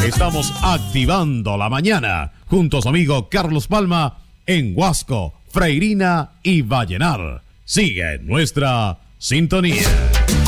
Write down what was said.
Estamos activando la mañana junto a su amigo Carlos Palma en Huasco, Freirina y Vallenar. Sigue nuestra sintonía.